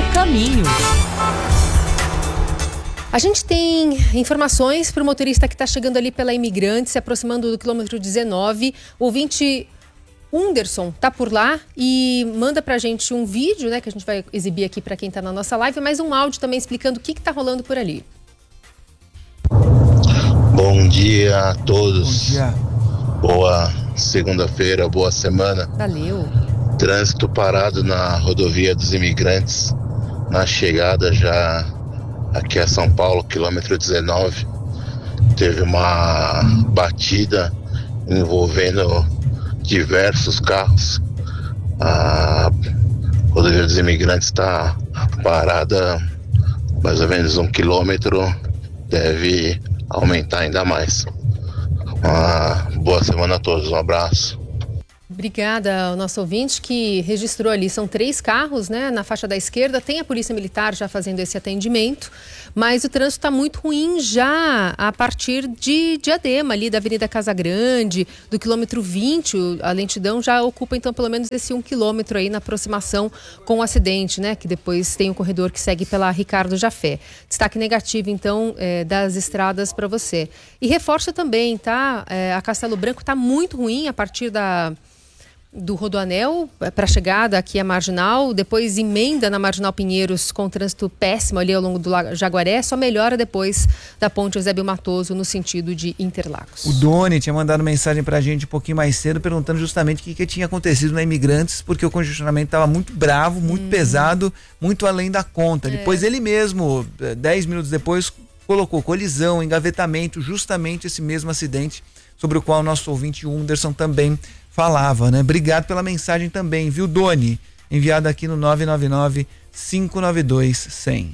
caminho. A gente tem informações para o motorista que está chegando ali pela Imigrante, se aproximando do quilômetro 19. O ouvinte Wunderson está por lá e manda para a gente um vídeo, né, que a gente vai exibir aqui para quem está na nossa live, mas um áudio também explicando o que está rolando por ali. Bom dia a todos. Bom dia. Boa segunda-feira, boa semana. Valeu. Trânsito parado na rodovia dos Imigrantes, na chegada já aqui a São Paulo, quilômetro 19. Teve uma batida envolvendo diversos carros. A rodovia dos Imigrantes está parada mais ou menos 1 quilômetro, deve aumentar ainda mais. Uma boa semana a todos, um abraço. Obrigada ao nosso ouvinte que registrou ali. São 3 carros, né, na faixa da esquerda. Tem a Polícia Militar já fazendo esse atendimento, mas o trânsito está muito ruim já a partir de Diadema, ali da Avenida Casa Grande, do quilômetro 20. A lentidão já ocupa, então, pelo menos esse 1 quilômetro aí na aproximação com o acidente, né, que depois tem o corredor que segue pela Ricardo Jafé. Destaque negativo, então, das estradas para você. E reforça também, tá? A Castelo Branco está muito ruim a partir do Rodoanel para a chegada aqui à Marginal, depois emenda na Marginal Pinheiros com trânsito péssimo ali ao longo do Jaguaré, só melhora depois da ponte Eusébio Matoso no sentido de Interlagos. O Doni tinha mandado mensagem pra gente um pouquinho mais cedo perguntando justamente o que tinha acontecido na Imigrantes, porque o congestionamento estava muito bravo, muito pesado, muito além da conta. Depois ele mesmo, 10 minutos depois, colocou colisão, engavetamento, justamente esse mesmo acidente sobre o qual o nosso ouvinte Wunderson também falava, né? Obrigado pela mensagem também, viu, Doni? Enviada aqui no 999-592-100.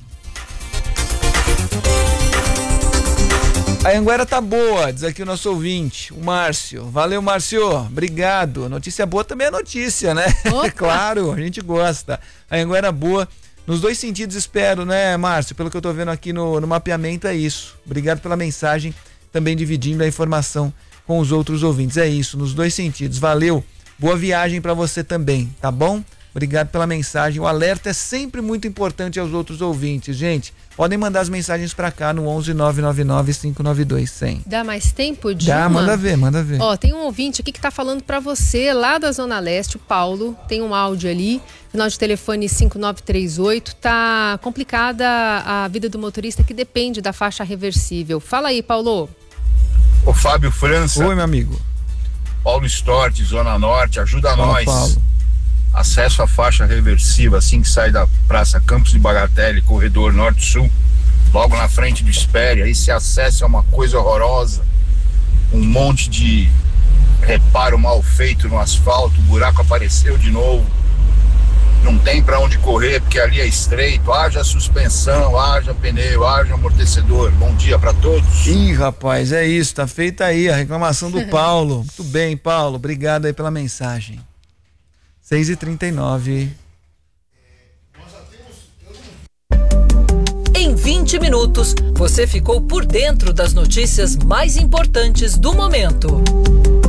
A Anguera tá boa, diz aqui o nosso ouvinte, o Márcio. Valeu, Márcio, obrigado. Notícia boa também é notícia, né? Claro, a gente gosta. A Anguera boa, nos 2 sentidos, espero, né, Márcio? Pelo que eu tô vendo aqui no mapeamento, é isso. Obrigado pela mensagem, também dividindo a informação com os outros ouvintes. É isso, nos 2 sentidos. Valeu, boa viagem para você também, tá bom? Obrigado pela mensagem. O alerta é sempre muito importante aos outros ouvintes, gente. Podem mandar as mensagens para cá no 11-999-592-100. Dá mais tempo, Dilma? Dá, manda ver. Ó, tem um ouvinte aqui que tá falando para você lá da Zona Leste, o Paulo. Tem um áudio ali, final de telefone 5938. Tá complicada a vida do motorista que depende da faixa reversível. Fala aí, Paulo. Ô Fábio França. Oi, meu amigo. Paulo Stort, Zona Norte, ajuda nós. Paulo. Acesso à faixa reversível assim que sai da Praça Campos de Bagatelle, corredor norte-sul, logo na frente do Espere. Aí se acessa, é uma coisa horrorosa. Um monte de reparo mal feito no asfalto, o buraco apareceu de novo. Não tem pra onde correr, porque ali é estreito. Haja suspensão, haja pneu, haja amortecedor. Bom dia pra todos. Ih, rapaz, é isso, tá feita aí a reclamação do Paulo. Muito bem, Paulo, obrigado aí pela mensagem. 6h39. Em 20 minutos, você ficou por dentro das notícias mais importantes do momento.